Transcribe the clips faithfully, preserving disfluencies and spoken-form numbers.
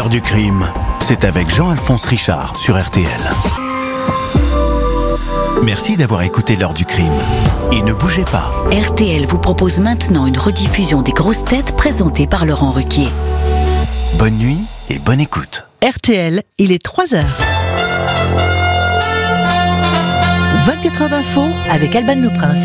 L'heure du crime, c'est avec Jean-Alphonse Richard sur R T L. Merci d'avoir écouté l'heure du crime. Et ne bougez pas. R T L vous propose maintenant une rediffusion des grosses têtes présentées par Laurent Ruquier. Bonne nuit et bonne écoute. R T L, il est trois heures. vingt-quatre heures d'info avec Alban Le Prince.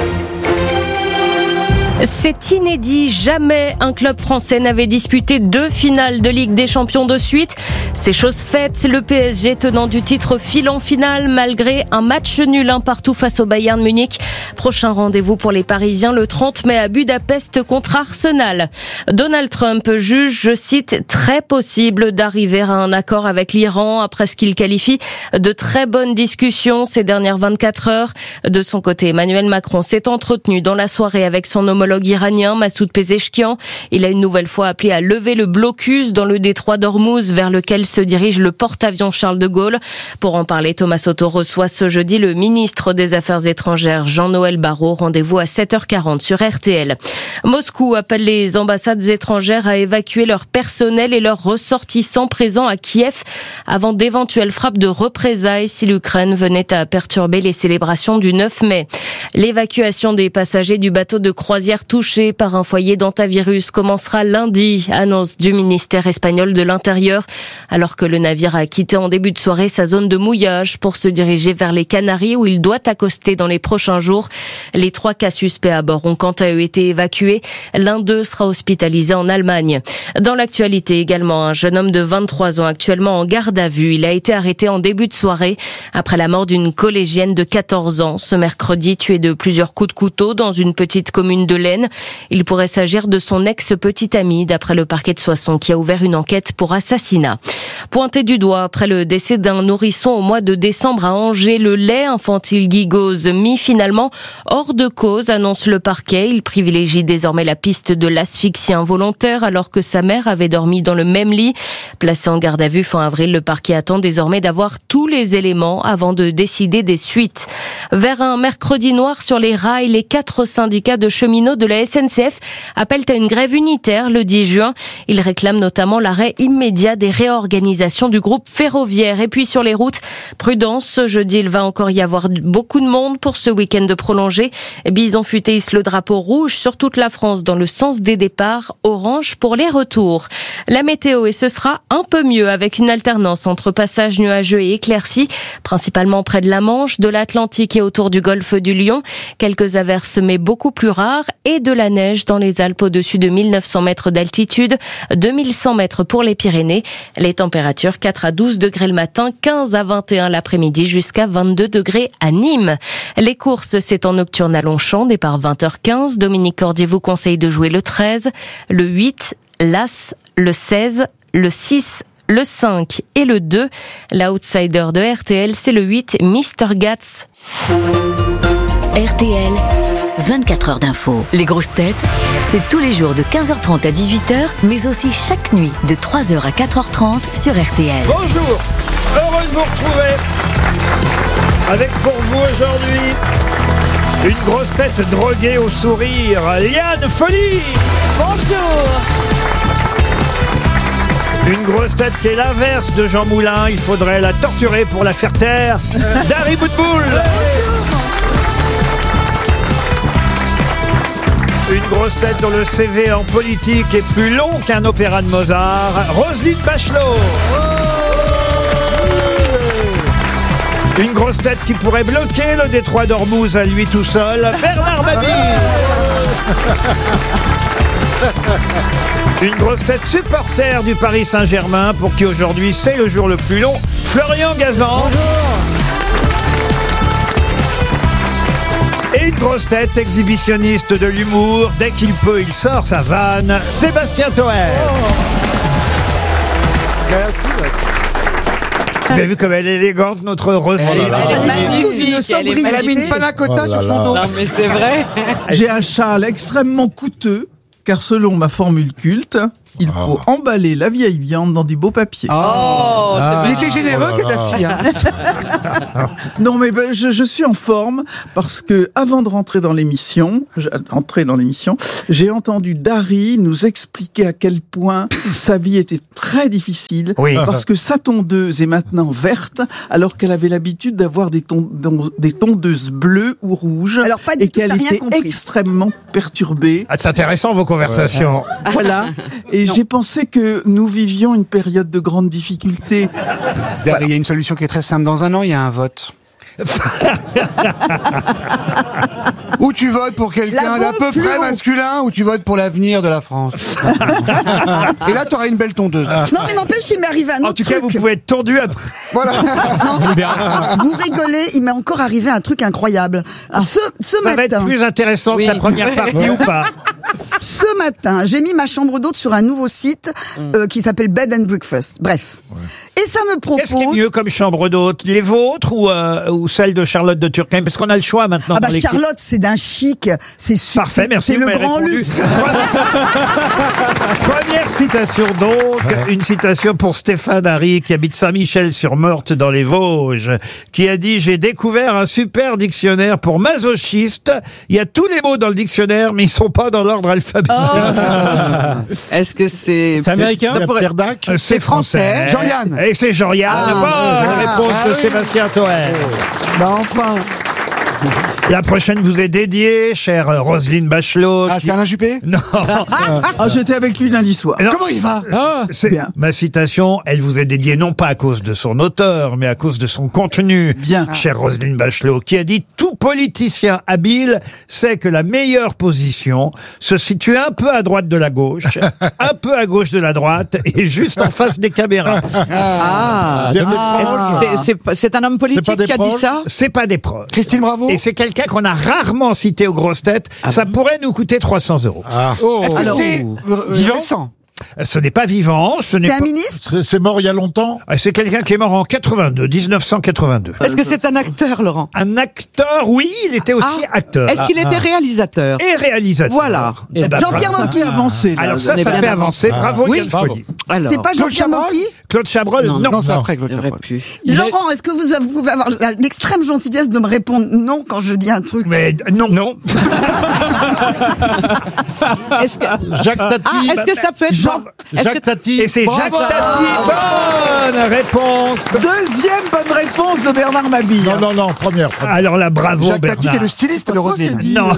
C'est inédit, jamais un club français n'avait disputé deux finales de Ligue des Champions de suite. C'est chose faite, le P S G tenant du titre file en finale malgré un match nul un partout face au Bayern Munich. Prochain rendez-vous pour les Parisiens le trente mai à Budapest contre Arsenal. Donald Trump juge, je cite, très possible d'arriver à un accord avec l'Iran après ce qu'il qualifie de très bonnes discussions ces dernières vingt-quatre heures. De son côté, Emmanuel Macron s'est entretenu dans la soirée avec son homologue iranien Massoud Pezeshkian. Il a une nouvelle fois appelé à lever le blocus dans le détroit d'Ormuz vers lequel se dirige le porte-avions Charles de Gaulle. Pour en parler, Thomas Soto reçoit ce jeudi le ministre des Affaires étrangères Jean-Noël Barrot. Rendez-vous à sept heures quarante sur R T L. Moscou appelle les ambassades étrangères à évacuer leur personnel et leurs ressortissants présents à Kiev avant d'éventuelles frappes de représailles si l'Ukraine venait à perturber les célébrations du neuf mai. L'évacuation des passagers du bateau de croisière touché par un foyer d'hantavirus commencera lundi, annonce du ministère espagnol de l'Intérieur, alors que le navire a quitté en début de soirée sa zone de mouillage pour se diriger vers les Canaries où il doit accoster dans les prochains jours. Les trois cas suspects à bord ont quant à eux été évacués. L'un d'eux sera hospitalisé en Allemagne. Dans l'actualité également, un jeune homme de vingt-trois ans actuellement en garde à vue. Il a été arrêté en début de soirée après la mort d'une collégienne de quatorze ans. Ce mercredi, tué de plusieurs coups de couteau dans une petite commune de l'Aisne. Il pourrait s'agir de son ex-petit ami, d'après le parquet de Soissons, qui a ouvert une enquête pour assassinat. Pointé du doigt après le décès d'un nourrisson au mois de décembre à Angers, le lait infantile Guigose mis finalement hors de cause, annonce le parquet. Il privilégie désormais la piste de l'asphyxie involontaire alors que sa mère avait dormi dans le même lit. Placé en garde à vue fin avril, le parquet attend désormais d'avoir tous les éléments avant de décider des suites. Vers un mercredi noir sur les rails, les quatre syndicats de cheminots de la S N C F appellent à une grève unitaire le dix juin. Ils réclament notamment l'arrêt immédiat des réorganisations du groupe ferroviaire. Et puis sur les routes, prudence, ce jeudi il va encore y avoir beaucoup de monde pour ce week-end de prolongé. Bison Futé hisse le drapeau rouge sur toute la France dans le sens des départs, orange pour les retours. La météo, et ce sera un peu mieux avec une alternance entre passages nuageux et éclaircies, principalement près de la Manche, de l'Atlantique et autour du golfe du Lion. Quelques averses mais beaucoup plus rares et de la neige dans les Alpes au-dessus de mille neuf cents mètres d'altitude, deux mille cent mètres pour les Pyrénées. Les températures quatre à douze degrés le matin, quinze à vingt et un l'après-midi jusqu'à vingt-deux degrés à Nîmes. Les courses, c'est en nocturne à Longchamp, départ vingt heures quinze. Dominique Cordier vous conseille de jouer le treize, le huit, l'As, le seize, le six, le cinq et le deux. L'outsider de R T L, c'est le huit, Mister Gats. R T L, vingt-quatre heures d'info. Les grosses têtes, c'est tous les jours de quinze heures trente à dix-huit heures, mais aussi chaque nuit de trois heures à quatre heures trente sur R T L. Bonjour, heureux de vous retrouver avec pour vous aujourd'hui une grosse tête droguée au sourire, Liane Folie. Bonjour. Une grosse tête qui est l'inverse de Jean Moulin, il faudrait la torturer pour la faire taire, Dari Boudboul. Une grosse tête dont le C V en politique est plus long qu'un opéra de Mozart, Roselyne Bachelot. Une grosse tête qui pourrait bloquer le détroit d'Ormuz à lui tout seul, Bernard Mabille. Une grosse tête supporter du Paris Saint-Germain, pour qui aujourd'hui c'est le jour le plus long, Florian Gazan. Et une grosse tête exhibitionniste de l'humour, dès qu'il peut il sort sa vanne, Sébastien Toer. Oh. Merci. Vous avez vu comme elle est élégante, notre Roselyne. Elle est magnifique. Elle, elle a mis une panna cotta oh sur son dos. Non mais c'est vrai. J'ai un châle extrêmement coûteux, car selon ma formule culte, Il faut Ah. emballer la vieille viande dans du beau papier. Oh, Ah. il était généreux Oh que là ta là. fille. Hein. Non, mais ben, je, je suis en forme parce que avant de rentrer dans l'émission, je- entrer dans l'émission, j'ai entendu Dari nous expliquer à quel point sa vie était très difficile Oui. parce que sa tondeuse est maintenant verte alors qu'elle avait l'habitude d'avoir des, ton- don- des tondeuses bleues ou rouges Alors, pas du et tout, qu'elle t'as rien était compris. extrêmement perturbée. Ah, c'est intéressant vos conversations. Voilà. Et j'ai pensé que nous vivions une période de grande difficulté. Il y a une solution qui est très simple. Dans un an, il y a un vote. Ou tu votes pour quelqu'un La d'à bombe peu près fluo. masculin, ou tu votes pour l'avenir de la France. Et là, tu auras une belle tondeuse. Non, mais n'empêche, il m'est arrivé un En autre tout cas, truc. vous pouvez être tondu après. Voilà. Vous rigolez, il m'est encore arrivé un truc incroyable. Ce, ce Ça va être matin, plus intéressant que la première partie ou pas? ce matin, j'ai mis ma chambre d'hôte sur un nouveau site euh, qui s'appelle Bed and Breakfast. Bref. Et ça me propose... Qu'est-ce qui est mieux comme chambre d'hôte? Les vôtres ou, euh, ou celle de Charlotte de Turckheim? Parce qu'on a le choix maintenant. Ah bah dans l'équipe. Charlotte, c'est d'un chic, c'est super. Parfait, merci. C'est vous le m'avez grand répondu. luxe. Première citation donc, une citation pour Stéphane Harry qui habite Saint-Michel-sur-Meurthe dans les Vosges, qui a dit: j'ai découvert un super dictionnaire pour masochiste. Il y a tous les mots dans le dictionnaire, mais ils sont pas dans l'ordre alphabétique. Est-ce que c'est... C'est américain? Ça pourrait- Pierre Dac. Euh, C'est français. Jean-Yann. Et c'est Jean-Yann. Ah, Bonne réponse ah de oui. Sébastien Toen. Bah enfin. La prochaine vous est dédiée, chère euh, Roselyne Bachelot. Ah, qui- c'est Alain Juppé? Non. Ah, j'étais avec lui lundi soir. Non. Comment il va? Ah, C'est Bien. ma citation, elle vous est dédiée non pas à cause de son auteur, mais à cause de son contenu. Bien. Chère Roselyne Bachelot, qui a dit: tout politicien habile sait que la meilleure position se situe un peu à droite de la gauche, un peu à gauche de la droite et juste en face des caméras. Ah, Bien des Est-ce que proches. c'est- c'est pas- c'est un homme politique C'est pas des qui a dit proches ça? C'est pas des proches. Christine Bravo? Et c'est quelqu'un qu'on a rarement cité aux grosses têtes. Ça pourrait nous coûter trois cents euros. Ah. oh. Est-ce que Alors, c'est euh, vivant récent? Ce n'est pas vivant, ce n'est C'est un pas... ministre? C'est c'est mort il y a longtemps. Ah, c'est quelqu'un qui est mort en quatre-vingt-deux, dix-neuf cent quatre-vingt-deux. Est-ce que c'est un acteur, Laurent? Un acteur, oui, il était aussi Ah. acteur. Est-ce qu'il était réalisateur? Et réalisateur. Voilà. Eh ben, Jean-Pierre bravo. Mocky. Avancé, là. Alors ça, on est ça bien fait avancé. avancer. Bravo, Oui, Yann bravo. Folie. Alors, C'est pas Claude Jean-Pierre Chabrol? Mocky? Claude Chabrol, non. Non, c'est Non. après Claude il aurait Chabrol. pu. Il est- Laurent, est-ce que vous avez- vous pouvez avoir l'extrême gentillesse de me répondre non quand je dis un truc? Mais non. Non. Est-ce que... Jacques Tati. Ah, est-ce que ça peut être Jean... Est-ce Jacques que... Tati. Et c'est Bravo. Jacques Tati. Bonne réponse. Deuxième bonne réponse de Bernard Mabille. Non, non, non, première. première. Alors là, bravo Jacques Tati qui est Bernard. le styliste de Roselyne. Non.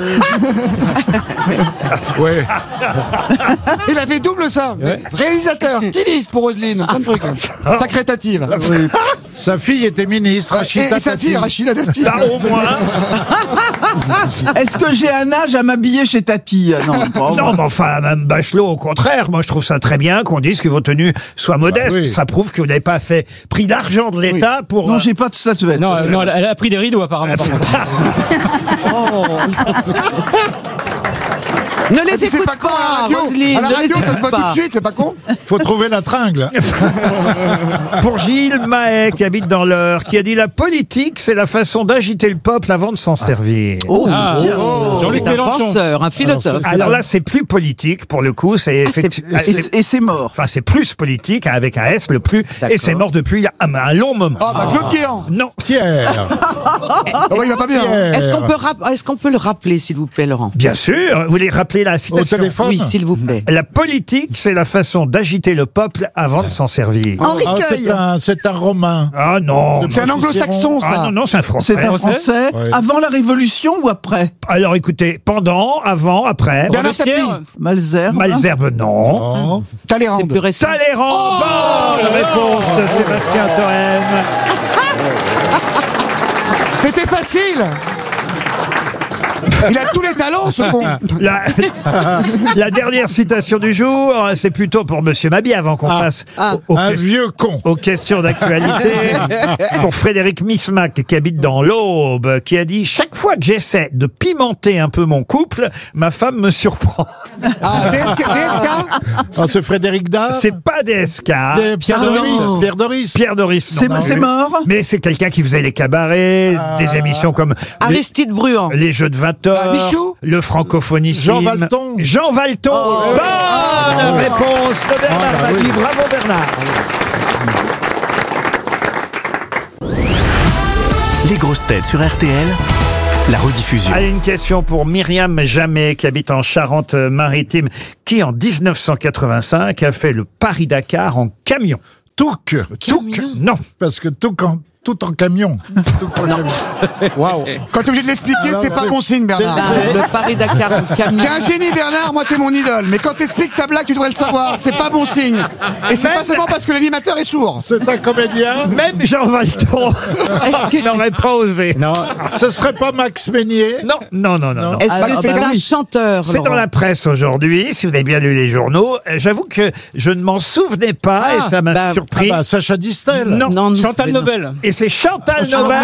Ouais. Il avait double ça. Ouais. Réalisateur, styliste pour Roselyne. Plein de trucs. Sacrée Tative. Sa fille était ministre, Et, Rachida et sa Tati. fille, Rachida Dati. Là, au moins. Est-ce que j'ai un âge à m'habiller chez Tati? Ah, Non, pas Non, mais enfin, Mme Bachelot, au contraire, moi je trouve ça très bien qu'on dise que vos tenues soient modestes. Bah oui. Ça prouve que vous n'avez pas fait pris l'argent de l'État pour. Non, euh, j'ai pas de statuette. Non, euh, non, elle, elle a pris des rideaux apparemment. Par contre. Ne Ah, les c'est écoute pas con à la pas, radio. Roselyne, À la ne les radio, ça se écoute voit tout de pas. suite, c'est pas con. Faut trouver la tringle. Pour Gilles Mahé, qui habite dans l'Eure, qui a dit: la politique, c'est la façon d'agiter le peuple avant de s'en servir. Oh, Ah, c'est bien. Jean-Luc C'est un Mélenchon. penseur, un philosophe. Alors là, c'est plus politique, pour le coup, c'est Ah, c'est- effecti- et ah, c'est- Et, et c'est mort. enfin, c'est plus politique, hein, avec un S, le plus, et c'est mort depuis un, un long moment. Ah, bah, Claude Guéant. Non. Pierre. Ah, bah, il va pas bien. hein. Pierre. Est-ce qu'on peut, rap- est-ce qu'on peut le rappeler, s'il vous plaît, Laurent? Bien sûr, vous voulez rappeler la Au citation? téléphone. Oui, s'il vous plaît. La politique, c'est la façon d'agiter le peuple avant de s'en servir. Henri Ah, Queuille. c'est un, c'est un Romain. Ah non. C'est un anglo-saxon, Ah ça. non, non, c'est un français. C'est un français. Ouais. Avant la Révolution ou après? Alors écoutez, pendant, avant, après. Bernard Tapie. Robespierre. Malzerbe. Malzerbe, non. Non. C'est Talleyrand. plus récent. Talleyrand, bonne réponse de Sébastien Toen. C'était facile. Il a tous les talents, ce con. La, la dernière citation du jour, c'est plutôt pour Monsieur Mabie, avant qu'on Ah. passe Ah. aux, aux Un ques- vieux con. aux questions d'actualité. Pour Frédéric Mismac, qui habite dans l'Aube, qui a dit: chaque fois que j'essaie de pimenter un peu mon couple, ma femme me surprend. Ah, D S K. D S K. Ah, c'est Frédéric Dard. C'est pas D S K. Des- Pierre Ah, Doris. non. Pierre Doris. Pierre Doris, non, C'est non, c'est lui. mort. Mais c'est quelqu'un qui faisait les cabarets, des émissions comme les, Aristide Bruand. les Jeux de vingt l'animateur, Ah, Michou le francophonisme. Jean Valton. Jean Valton. Oh. Bonne Oh. réponse de Bernard Ah, bah Mabie. oui. Bravo Bernard. Les grosses têtes sur R T L, la rediffusion. Allez, une question pour Myriam Jamet, qui habite en Charente-Maritime, qui en dix-neuf cent quatre-vingt-cinq a fait le Paris-Dakar en camion. Touc. Touc, non. Parce que Touc en, tout en camion. Touc en camion. Waouh. Quand t'es obligé de l'expliquer, Ah non, c'est pas c'est- bon signe, Bernard. Le Paris-Dakar en camion. T'es un génie, Bernard, moi t'es mon idole. Mais quand t'expliques ta blague, tu devrais le savoir. C'est pas bon signe. Et c'est Même- pas seulement parce que l'animateur est sourd. C'est un comédien. Même Jean Valton n'aurait pas osé. Non, Ce serait pas Max Meignier. Non, non, non, non. non. Est-ce Ah, que bah, c'est bah un oui. chanteur, C'est dans Laurent la presse aujourd'hui, si vous avez bien lu les journaux. Euh, J'avoue que je ne m'en souvenais pas Ah, et ça m'a bah, Ah surpris. bah, Sacha Distel. Non. Non, non, Chantal mais non. Nobel. Et c'est Chantal Nobel.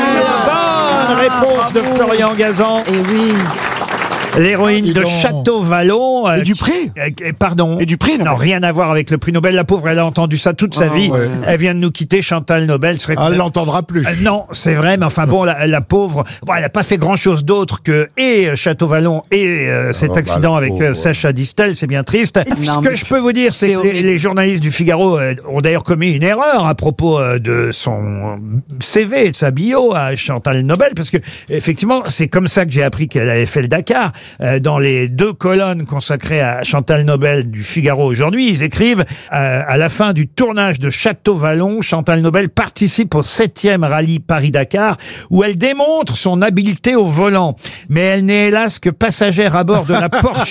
Ah, Bonne réponse de Florian Gazan. Eh oui. L'héroïne Dis de donc. Château-Vallon. Et euh, du prix. euh, euh, Pardon. Et du prix, Non, Nobel. rien à voir avec le prix Nobel. La pauvre, elle a entendu ça toute sa Ah, vie. ouais. Elle vient de nous quitter, Chantal Nobel. Serait... Ah, elle l'entendra plus. Euh, non, c'est vrai, mais enfin bon, la, la pauvre, bon, elle n'a pas fait grand-chose d'autre que et Château-Vallon et euh, cet Oh, bah, accident la avec pauvre. euh, Sacha Distel, c'est bien triste. Non, Ce que mais je peux vous dire, c'est c'est que les, horrible. les journalistes du Figaro euh, ont d'ailleurs commis une erreur à propos euh, de son C V, de sa bio à Chantal Nobel, parce que effectivement, c'est comme ça que j'ai appris qu'elle avait fait le Dakar. Euh, dans les deux colonnes consacrées à Chantal Nobel du Figaro aujourd'hui, ils écrivent euh, à la fin du tournage de Château-Vallon, Chantal Nobel participe au septième rallye Paris-Dakar, où elle démontre son habileté au volant. Mais elle n'est hélas que passagère à bord de la Porsche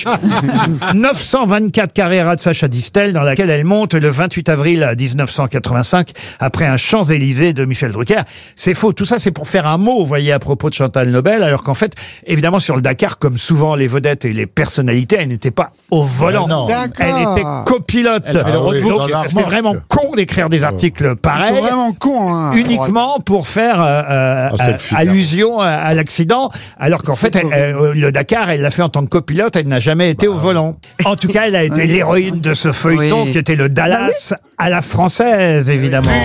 neuf cent vingt-quatre Carrera de Sacha Distel, dans laquelle elle monte le vingt-huit avril dix-neuf cent quatre-vingt-cinq, après un Champs-Élysées de Michel Drucker. C'est faux. Tout ça, c'est pour faire un mot, vous voyez, à propos de Chantal Nobel, alors qu'en fait, évidemment, sur le Dakar, comme souvent les vedettes et les personnalités, elle n'était pas au volant. Ah non. D'accord. Elle était copilote. Elle avait le Ah oui, roadbook. dans la C'est remorque. vraiment con d'écrire des articles Ils sont pareils. vraiment cons, hein. Uniquement pour faire euh, euh, Ah, c'est le euh, Figaro. allusion à, à l'accident, alors qu'en fait, elle, euh, le Dakar, elle l'a fait en tant que copilote, elle n'a jamais été au volant. En tout cas, elle a été l'héroïne de ce feuilleton Oui. qui était le Dallas à la française, évidemment.